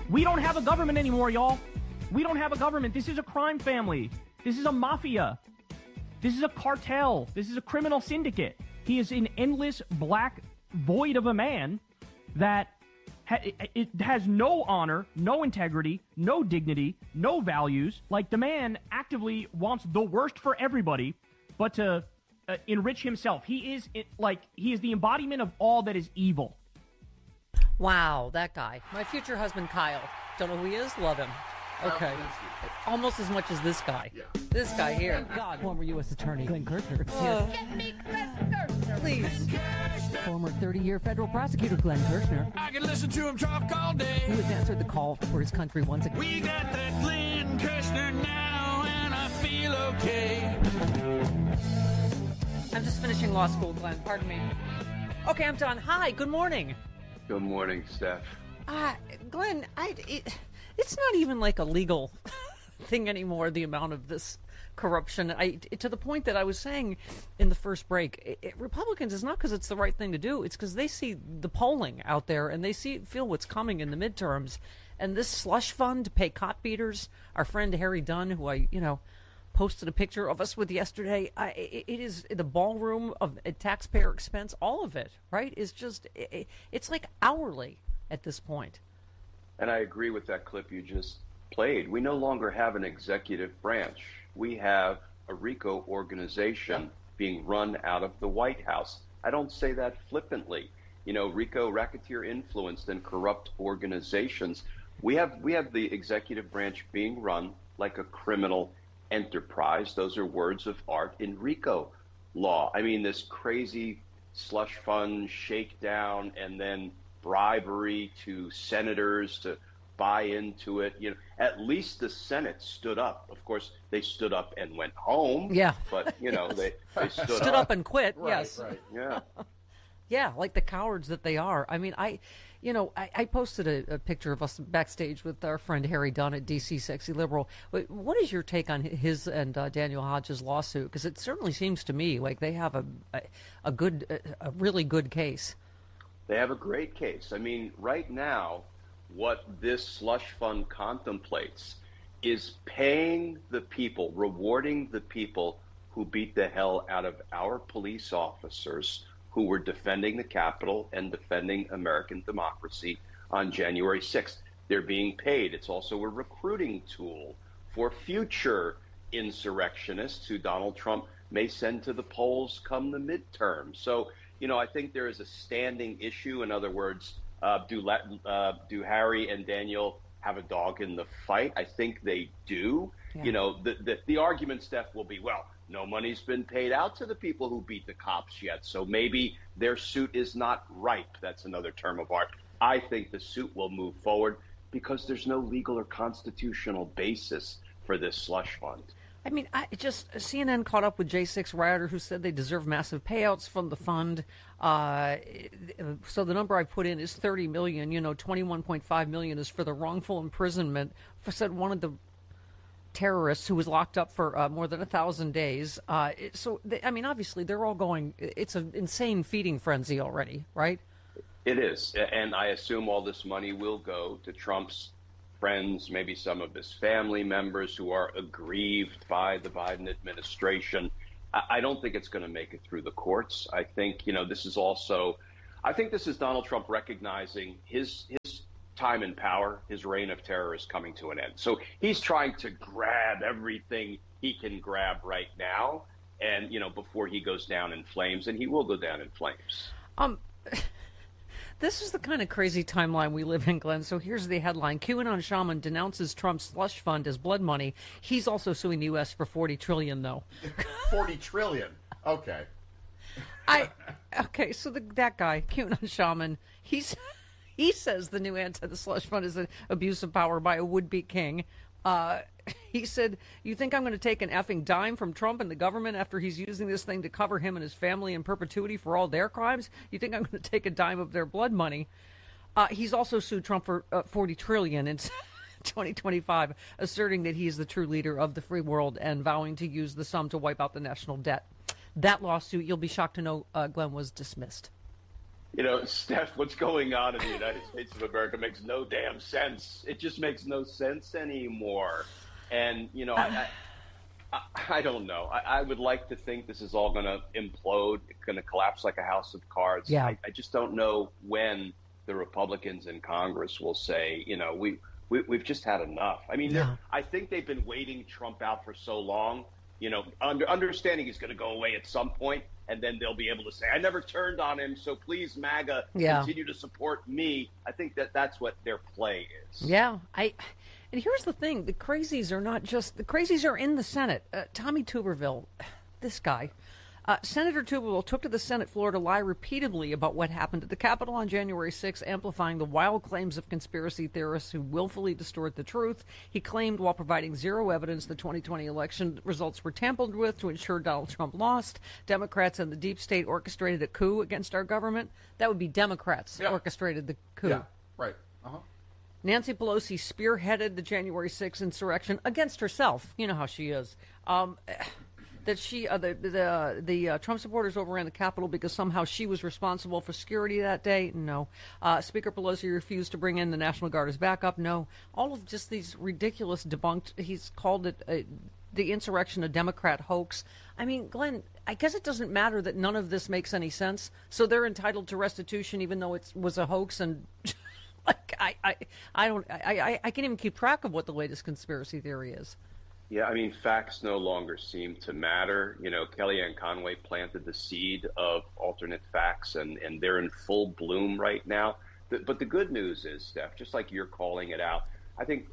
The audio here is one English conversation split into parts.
We don't have a government anymore, y'all. We don't have a government. This is a crime family. This is a mafia. This is a cartel. This is a criminal syndicate. He is an endless black void of a man that it has no honor, no integrity, no dignity, no values. Like, the man actively wants the worst for everybody, but to enrich himself. He is the embodiment of all that is evil. Wow, that guy. My future husband, Kyle. Don't know who he is? Love him. Okay. Almost as much as this guy. Yeah. This guy here. Thank God. Former U.S. Attorney Glenn Kirshner. Get me Glenn Kirshner. Please. Former 30-year federal prosecutor Glenn Kirshner. I can listen to him talk all day. Who has answered the call for his country once again. We got that Glenn Kirshner now, and I feel okay. I'm just finishing law school, Glenn. Pardon me. Okay, I'm done. Hi, good morning. Good morning, Steph. Glenn, it's not even like a legal thing anymore, the amount of this corruption. To the point that I was saying in the first break, Republicans, is not because it's the right thing to do. It's because they see the polling out there and they feel what's coming in the midterms. And this slush fund to pay cop beaters, our friend Harry Dunn, who I posted a picture of us with yesterday, it is the ballroom of a taxpayer expense. All of it, right, is just, it's like hourly at this point. And I agree with that clip you just played. We no longer have an executive branch. We have a RICO organization being run out of the White House. I don't say that flippantly. RICO, racketeer influenced and corrupt organizations. We have the executive branch being run like a criminal enterprise. Those are words of art in RICO law. I mean, this crazy slush fund shakedown and then bribery to senators to buy into it. At least the Senate stood up. Of course, they stood up and went home. Yeah. But, they stood up and quit. Right, yes. Right. Yeah. Yeah, like the cowards that they are. I mean, I posted a picture of us backstage with our friend Harry Dunn at DC Sexy Liberal. What is your take on his and Daniel Hodges' lawsuit? Because it certainly seems to me like they have a really good case. They have a great case. I mean, right now, what this slush fund contemplates is paying the people, rewarding the people who beat the hell out of our police officers who were defending the Capitol and defending American democracy on January 6th. They're being paid. It's also a recruiting tool for future insurrectionists who Donald Trump may send to the polls come the midterm. So, I think there is a standing issue. In other words, do Harry and Daniel have a dog in the fight? I think they do. Yeah. The argument, Steph, will be, well, no money's been paid out to the people who beat the cops yet, so maybe their suit is not ripe. That's another term of art. I think the suit will move forward because there's no legal or constitutional basis for this slush fund. I mean, CNN caught up with J6 Rioter, who said they deserve massive payouts from the fund. So the number I put in is $30 million. $21.5 million is for the wrongful imprisonment. Said one of the terrorists who was locked up for more than 1,000 days. Obviously, they're all going. It's an insane feeding frenzy already, right? It is, and I assume all this money will go to Trump's friends, maybe some of his family members who are aggrieved by the Biden administration. I don't think it's going to make it through the courts. I think, this is Donald Trump recognizing his time in power, his reign of terror is coming to an end. So he's trying to grab everything he can grab right now, and, before he goes down in flames, and he will go down in flames. This is the kind of crazy timeline we live in, Glenn. So here's the headline. QAnon shaman denounces Trump's slush fund as blood money. He's also suing the U.S. for $40 trillion, though. $40 trillion. Okay. So that guy, QAnon shaman, he says the new answer to the slush fund is an abuse of power by a would-be king. He said, you think I'm going to take an effing dime from Trump and the government after he's using this thing to cover him and his family in perpetuity for all their crimes? You think I'm going to take a dime of their blood money? He's also sued Trump for $40 trillion in 2025, asserting that he is the true leader of the free world and vowing to use the sum to wipe out the national debt. That lawsuit, you'll be shocked to know, Glenn, was dismissed. Steph, what's going on in the United States of America makes no damn sense. It just makes no sense anymore. And, I don't know. I would like to think this is all going to implode. It's going to collapse like a house of cards. Yeah. I just don't know when the Republicans in Congress will say, we've just had enough. I mean, I think they've been waiting Trump out for so long, understanding he's going to go away at some point, and then they'll be able to say, I never turned on him, so please, MAGA, continue to support me. I think that's what their play is. Yeah, and here's the thing. The crazies are not just – the crazies are in the Senate. Tommy Tuberville, this guy – Senator Tuberville took to the Senate floor to lie repeatedly about what happened at the Capitol on January 6, amplifying the wild claims of conspiracy theorists who willfully distort the truth. He claimed, while providing zero evidence, the 2020 election results were tampered with to ensure Donald Trump lost. Democrats and the deep state orchestrated a coup against our government. That would be Democrats orchestrated the coup. Yeah, right. Nancy Pelosi spearheaded the January 6 insurrection against herself. You know how she is. That the Trump supporters overran the Capitol because somehow she was responsible for security that day? No. Speaker Pelosi refused to bring in the National Guard as backup? No. All of just these ridiculous debunked. He's called it the insurrection a Democrat hoax. I mean, Glenn, I guess it doesn't matter that none of this makes any sense. So they're entitled to restitution even though it was a hoax and. I can't even keep track of what the latest conspiracy theory is. Yeah, I mean, facts no longer seem to matter. Kellyanne Conway planted the seed of alternate facts, and they're in full bloom right now. But the good news is, Steph, just like you're calling it out, I think,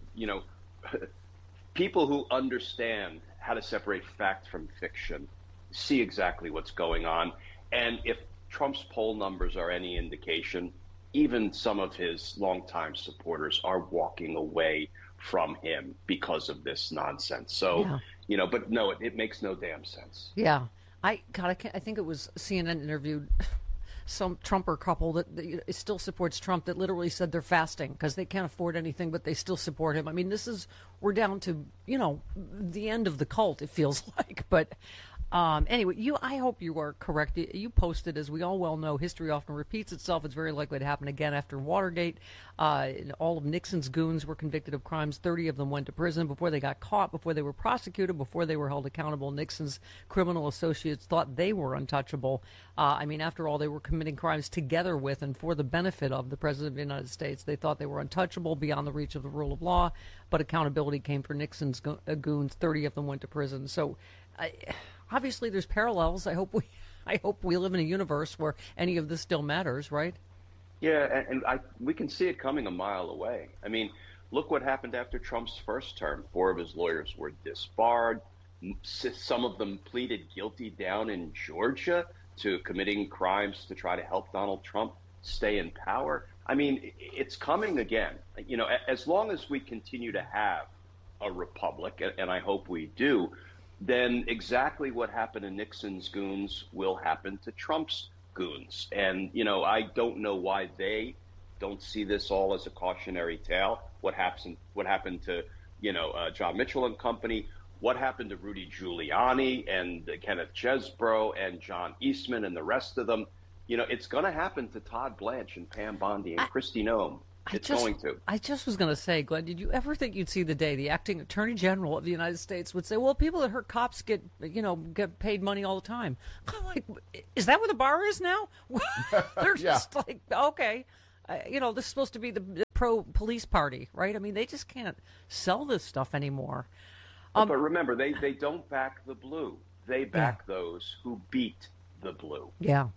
people who understand how to separate fact from fiction see exactly what's going on. And if Trump's poll numbers are any indication, even some of his longtime supporters are walking away from him because of this nonsense. So, but no, it makes no damn sense. Yeah. I think it was CNN interviewed some Trumper couple that still supports Trump that literally said they're fasting because they can't afford anything, but they still support him. I mean, we're down to, the end of the cult, it feels like. But anyway, I hope you are correct. You posted, as we all well know, history often repeats itself. It's very likely to happen again after Watergate. All of Nixon's goons were convicted of crimes. 30 of them went to prison before they got caught, before they were prosecuted, before they were held accountable. Nixon's criminal associates thought they were untouchable. After all, they were committing crimes together with and for the benefit of the President of the United States. They thought they were untouchable, beyond the reach of the rule of law, but accountability came for Nixon's goons. 30 of them went to prison. So obviously there's parallels. I hope we live in a universe where any of this still matters, right? Yeah, and we can see it coming a mile away. I mean, look what happened after Trump's first term. 4 of his lawyers were disbarred. Some of them pleaded guilty down in Georgia to committing crimes to try to help Donald Trump stay in power. I mean, it's coming again. As long as we continue to have a republic, and I hope we do, then exactly what happened to Nixon's goons will happen to Trump's goons. And, I don't know why they don't see this all as a cautionary tale. What happened to, John Mitchell and company? What happened to Rudy Giuliani and Kenneth Chesbrough and John Eastman and the rest of them? It's going to happen to Todd Blanche and Pam Bondi and Kristi Noem. I just was going to say, Glenn, did you ever think you'd see the day the acting attorney general of the United States would say, well, people that hurt cops get paid money all the time? I'm like, is that where the bar is now? They're just like, okay, this is supposed to be the pro-police party, right? I mean, they just can't sell this stuff anymore. But remember, they don't back the blue. They back those who beat the blue. Yeah.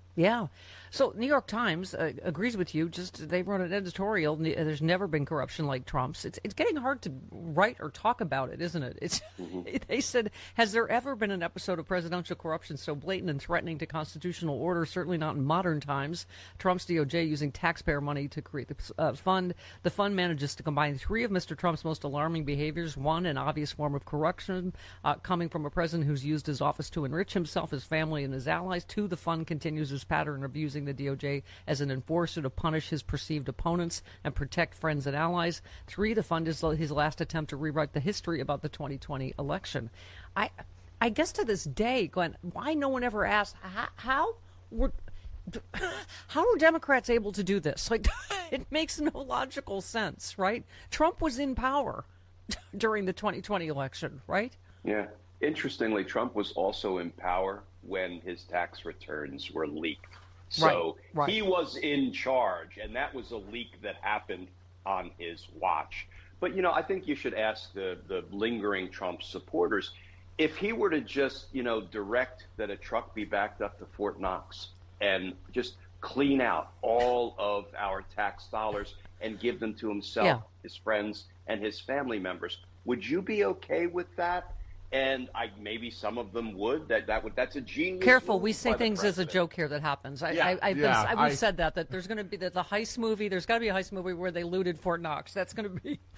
So New York Times agrees with you. They wrote an editorial. There's never been corruption like Trump's. It's getting hard to write or talk about it, isn't it? They said, has there ever been an episode of presidential corruption so blatant and threatening to constitutional order? Certainly not in modern times. Trump's DOJ using taxpayer money to create the fund. The fund manages to combine 3 of Mr. Trump's most alarming behaviors. 1, an obvious form of corruption coming from a president who's used his office to enrich himself, his family, and his allies. 2, the fund continues his pattern of using the DOJ as an enforcer to punish his perceived opponents and protect friends and allies. 3, the fund is his last attempt to rewrite the history about the 2020 election. I guess to this day, Glenn, why no one ever asked how how are Democrats able to do this? Like, it makes no logical sense, right? Trump was in power during the 2020 election, right? Yeah. Interestingly, Trump was also in power when his tax returns were leaked. So Right. he was in charge, and that was a leak that happened on his watch. But, I think you should ask the lingering Trump supporters, if he were to just, direct that a truck be backed up to Fort Knox and just clean out all of our tax dollars and give them to himself, his friends, and his family members, would you be okay with that? And maybe some of them would. That's a genius. Careful, move we say by the things as a president. joke here that happens. We've said that there's going to be the heist movie. There's got to be a heist movie where they looted Fort Knox. That's going to be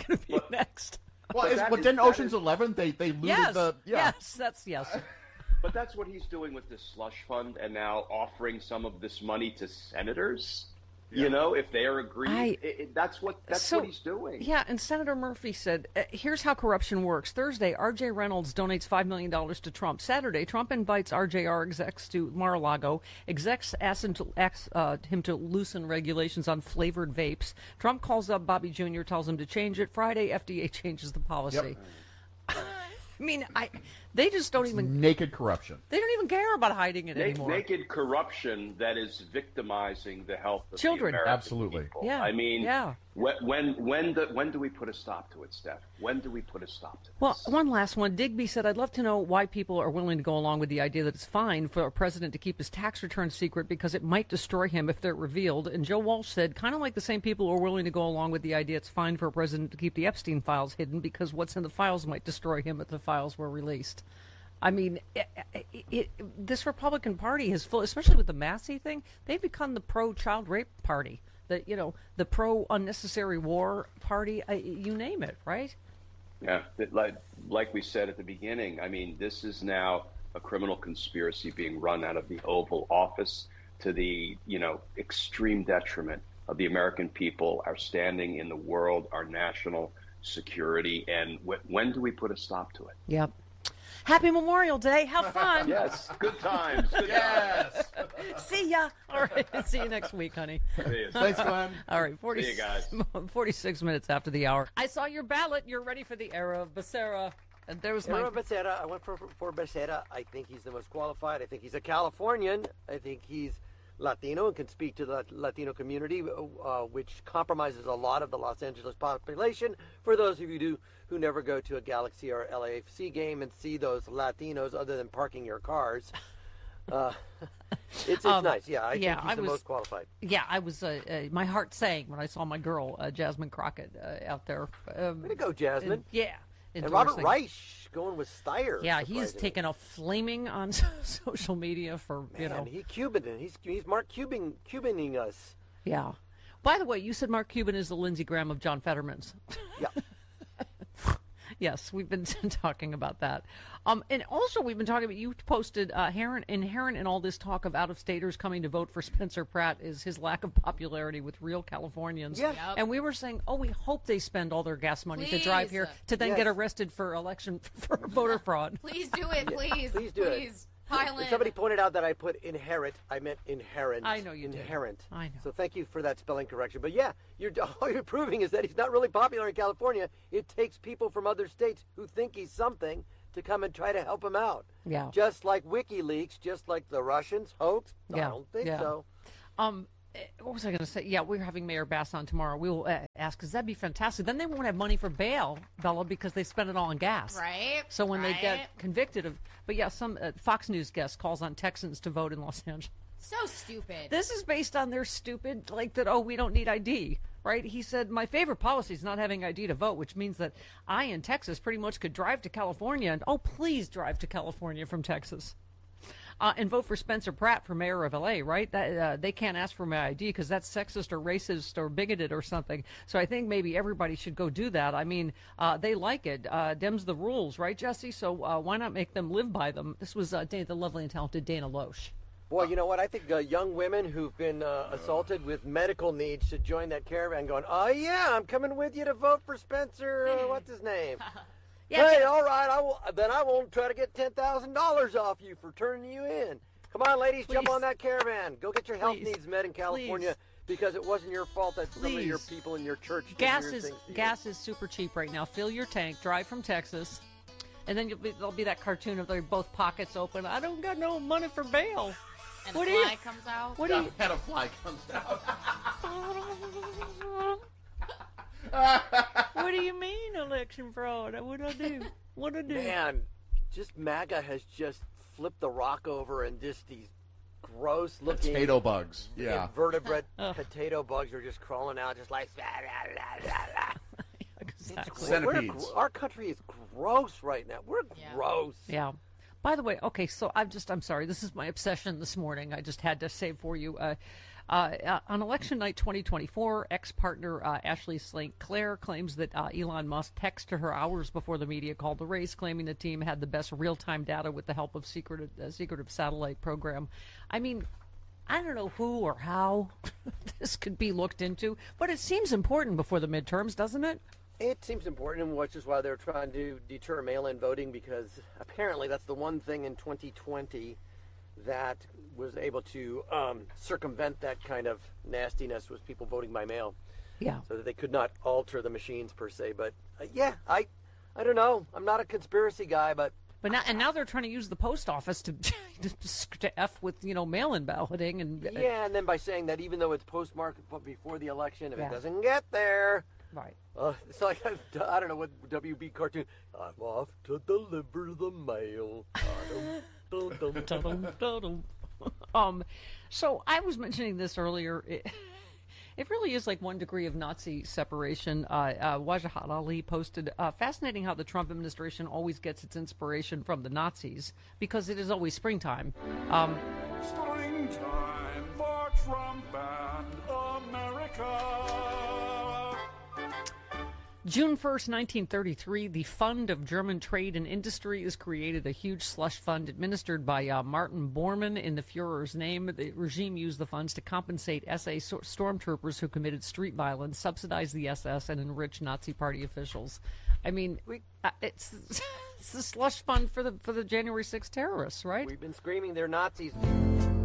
next. Well, But didn't Ocean's 11 they looted Yes, the yes. But that's what he's doing with this slush fund, and now offering some of this money to senators. If they are agreed, that's what he's doing. Yeah, and Senator Murphy said, here's how corruption works. Thursday, R.J. Reynolds donates $5 million to Trump. Saturday, Trump invites RJR execs to Mar-a-Lago. Execs ask him to loosen regulations on flavored vapes. Trump calls up Bobby Jr., tells him to change it. Friday, FDA changes the policy. Yep. I mean, they just don't even... Naked corruption. They don't even care about hiding it anymore. Naked corruption that is victimizing the health of Children. the American Absolutely. people. Yeah. I mean, yeah. when do we put a stop to it, Steph? When do we put a stop to Well, this? one last one. Digby said, I'd love to know why people are willing to go along with the idea that it's fine for a president to keep his tax returns secret because it might destroy him if they're revealed. And Joe Walsh said, kind of like the same people who are willing to go along with the idea it's fine for a president to keep the Epstein files hidden because what's in the files might destroy him if the files were released. I mean, this Republican Party has full, especially with the Massey thing, they've become the pro-child rape party, the pro-unnecessary war party, you name it, right? Yeah, like we said at the beginning, I mean, this is now a criminal conspiracy being run out of the Oval Office to the, extreme detriment of the American people, our standing in the world, our national security. And when do we put a stop to it? Yep. Happy Memorial Day. Have fun. Yes. Good times. Good times. See ya. All right. See you next week, honey. See you. Thanks, Glenn. All right. See you guys. 46 minutes after the hour. I saw your ballot. You're ready for the era of Becerra. And there was my... Era Becerra. I went for Becerra. I think he's the most qualified. I think he's a Californian. I think he's Latino and can speak to the Latino community, which compromises a lot of the Los Angeles population. For those of you who never go to a Galaxy or LAFC game and see those Latinos other than parking your cars, it's nice. Yeah, I think he's the most qualified. Yeah, I was. My heart sank when I saw my girl, Jasmine Crockett, out there. Way to go, Jasmine. And Robert endorsing. Reich going with Steyer. Yeah, he's taken a flaming on social media for, He's Cuban. He's Mark Cubaning us. Yeah. By the way, you said Mark Cuban is the Lindsey Graham of John Fetterman's. Yeah. Yes, we've been talking about that. And also we've been talking about, you posted, inherent in all this talk of out-of-staters coming to vote for Spencer Pratt is his lack of popularity with real Californians. Yeah. Yep. And we were saying, we hope they spend all their gas money to drive here to then get arrested for voter fraud. Please do it, please. Please do it. Pile And in. somebody pointed out that I put inherit. I meant inherent. I know you did. Inherent. I know. So thank you for that spelling correction. But yeah, all you're proving is that he's not really popular in California. It takes people from other states who think he's something to come and try to help him out. Yeah. Just like WikiLeaks, just like the Russians hoax. Yeah. I don't think Yeah. so. What was I going to say? Yeah, we're having Mayor Bass on tomorrow. We will ask, because that'd be fantastic. Then they won't have money for bail, Bella, because they spent it all on gas. Right. So when they right. get convicted of, but yeah, some Fox News guest calls on Texans to vote in Los Angeles. So stupid. This is based on their stupid, like that, we don't need ID, right? He said, my favorite policy is not having ID to vote, which means that I in Texas pretty much could drive to California and, please drive to California from Texas. And vote for Spencer Pratt for mayor of L.A., right? That, they can't ask for my ID because that's sexist or racist or bigoted or something. So I think maybe everybody should go do that. I mean, they like it. Dem's the rules, right, Jesse? So why not make them live by them? This was the lovely and talented Dana Loesch. Boy, you know what? I think young women who've been assaulted with medical needs should join that caravan going, oh, yeah, I'm coming with you to vote for Spencer, what's his name? Yeah, hey, all right, I won't try to get $10,000 off you for turning you in. Come on, ladies, jump Please. on that caravan. Go get your health Please. needs met in California because it wasn't your fault that some of your Please. people in your church did Gas weird is things to you. gas is super cheap right now. Fill your tank, drive from Texas, and then there'll be that cartoon of their both pockets open. I don't got no money for bail. And What a do you- fly comes out. What do you? And a fly comes out. What do you mean election fraud? What do I do? What do I do? Man, just MAGA has just flipped the rock over and just these gross-looking Potato bugs. Yeah. invertebrate potato bugs are just crawling out just like... Exactly. Centipedes. Our country is gross right now. We're Yeah. gross. Yeah. By the way, okay, so I'm sorry. This is my obsession this morning. I just had to say for you. On election night 2024, ex-partner Ashley St. Clair claims that Elon Musk texted her hours before the media called the race, claiming the team had the best real-time data with the help of secretive satellite program. I mean, I don't know who or how this could be looked into, but it seems important before the midterms, doesn't it? It seems important, which is why they're trying to deter mail-in voting, because apparently that's the one thing in 2020 that was able to circumvent that kind of nastiness, was people voting by mail. Yeah. So that they could not alter the machines per se. But yeah, I don't know. I'm not a conspiracy guy, but Now they're trying to use the post office to F with mail-in balloting and yeah, and then by saying that even though it's postmarked before the election, if Yeah. it doesn't get there, right. it's like I don't know what WB cartoon. I'm off to deliver the mail. So I was mentioning this earlier. It really is like 1 degree of Nazi separation. Wajahat Ali posted, fascinating how the Trump administration always gets its inspiration from the Nazis because it is always springtime. Springtime for Trump and America. June 1st, 1933, the Fund of German Trade and Industry is created, a huge slush fund administered by Martin Bormann in the Fuhrer's name. The regime used the funds to compensate SA stormtroopers who committed street violence, subsidize the SS, and enrich Nazi Party officials. I mean, it's the slush fund for the January 6th terrorists, right? We've been screaming they're Nazis.